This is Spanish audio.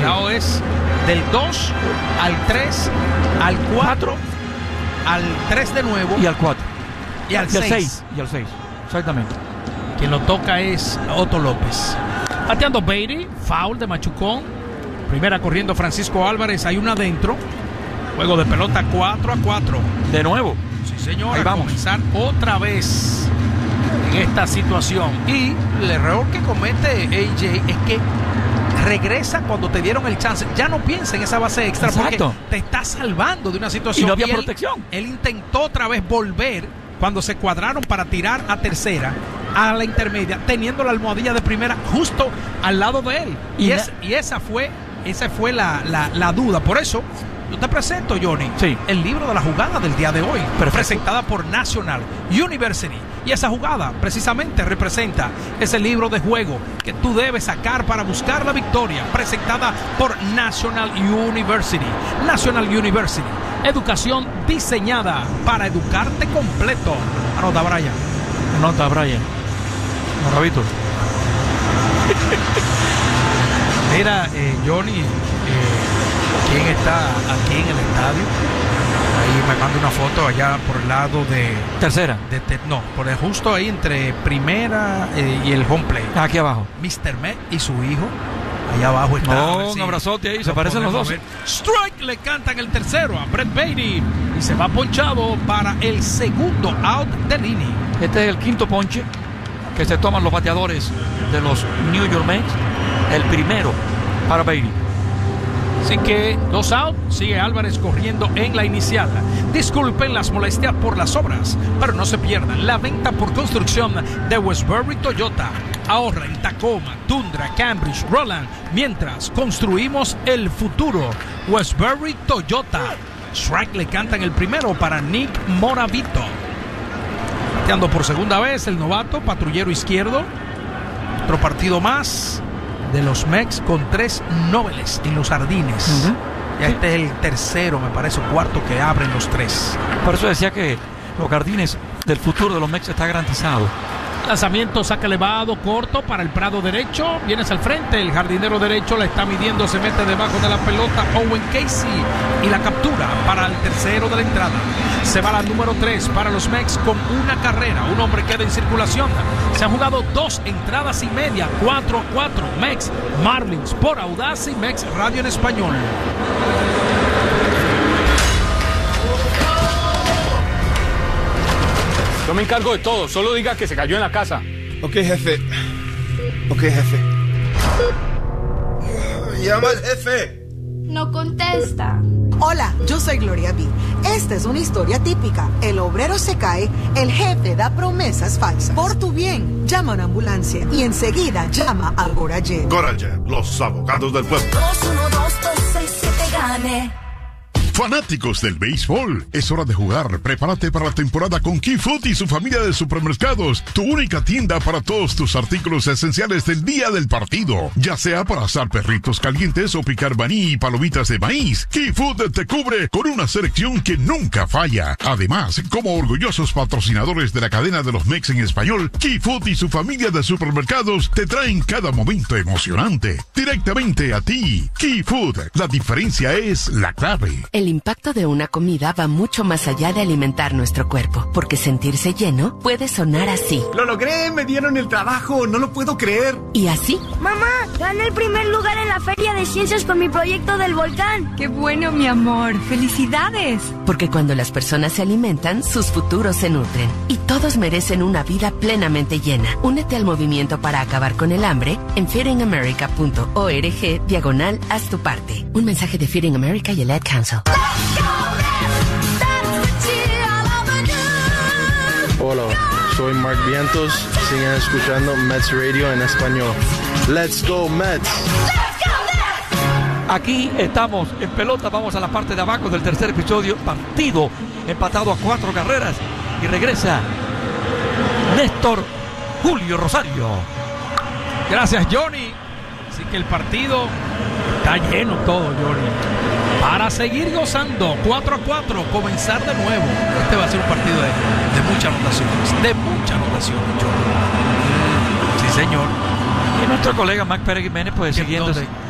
lado es del 2 al 3, al 4, al 3 de nuevo. Y al 4. Y al 6. Y al 6, exactamente. Quien lo toca es Otto López. Bateando Beatty, foul de Machucón. Primera corriendo Francisco Álvarez, hay una adentro. Juego de pelota 4-4. De nuevo. Sí, señor. Ahí vamos. Comenzar otra vez en esta situación. Y el error que comete AJ es que regresa cuando te dieron el chance. Ya no piensa en esa base extra. Exacto. Porque te está salvando de una situación. Y no había él, protección. Él intentó otra vez volver cuando se cuadraron para tirar a tercera, a la intermedia, teniendo la almohadilla de primera justo al lado de él. Y esa fue la duda. Por eso yo te presento, Johnny, el libro de la jugada del día de hoy. Perfecto. Presentada por National University. Y esa jugada precisamente representa ese libro de juego que tú debes sacar para buscar la victoria. Presentada por National University. National University. Educación diseñada para educarte completo. Anota, Brian. Anota, Brian. Rabito. Mira, Johnny, ¿quién está aquí en el estadio? Ahí me manda una foto allá por el lado de... Tercera. No, por el justo ahí entre primera y el home plate. Aquí abajo. Mr. Met y su hijo. Allá abajo está. No, un abrazote ahí, se parecen los dos. Strike, le cantan el tercero a Brett Beatty. Y se va ponchado para el segundo out del inning. Este es el quinto ponche que se toman los bateadores de los New York Mets. El primero para Beatty. Así que 2 out, sigue Álvarez corriendo en la inicial. Disculpen las molestias por las obras, pero no se pierdan la venta por construcción de Westbury Toyota. Ahorra en Tacoma, Tundra, Cambridge, Roland, mientras construimos el futuro. Westbury Toyota. Strike le cantan el primero para Nick Moravito. Bateando por segunda vez el novato, patrullero izquierdo. Otro partido más de los Mets con 3 nobles en los jardines. Ya este es el tercero, me parece, cuarto que abren los 3. Por eso decía que los jardines del futuro de los Mets está garantizado. Lanzamiento, saque elevado, corto para el prado derecho. Vienes al frente, el jardinero derecho la está midiendo, se mete debajo de la pelota Owen Casey y la captura para el tercero de la entrada. Se va la número 3 para los Mets con una carrera. Un hombre queda en circulación. Se han jugado 2 entradas y media, 4-4. Mets, Marlins por Audaz y Mets Radio en español. Yo me encargo de todo, solo diga que se cayó en la casa. Ok, jefe. Llama al jefe. No contesta. Hola, yo soy Gloria B. Esta es una historia típica. El obrero se cae, el jefe da promesas falsas. Por tu bien, llama a una ambulancia y enseguida llama a Gorajet. Gorajet, los abogados del pueblo. 212-67-GANE. Fanáticos del béisbol, es hora de jugar. Prepárate para la temporada con Key Food y su familia de supermercados, tu única tienda para todos tus artículos esenciales del día del partido. Ya sea para asar perritos calientes o picar maní y palomitas de maíz, Key Food te cubre con una selección que nunca falla. Además, como orgullosos patrocinadores de la cadena de los Mex en español, Key Food y su familia de supermercados te traen cada momento emocionante directamente a ti. Key Food, la diferencia es la clave. El impacto de una comida va mucho más allá de alimentar nuestro cuerpo, porque sentirse lleno puede sonar así. ¡Lo logré! ¡Me dieron el trabajo! ¡No lo puedo creer! Y así. Mamá, gané el primer lugar en la Feria de Ciencias con mi proyecto del volcán. ¡Qué bueno, mi amor! ¡Felicidades! Porque cuando las personas se alimentan, sus futuros se nutren. Y todos merecen una vida plenamente llena. Únete al movimiento para acabar con el hambre en feedingamerica.org/haz tu parte. Un mensaje de Feeding America y el Ad Council. Hola, soy Mark Vientos. Sigan escuchando Mets Radio en español. Let's go Mets. Aquí estamos en pelota, vamos a la parte de abajo del tercer episodio. Partido empatado a 4 carreras y regresa Néstor Julio Rosario. Gracias, Johnny. Así que el partido está lleno todo, Johnny. Para seguir gozando, 4-4, comenzar de nuevo. Este va a ser un partido de muchas anotaciones. De muchas anotaciones, Johnny. Sí, señor. Y nuestro colega Mac Pérez Jiménez, pues siguiendo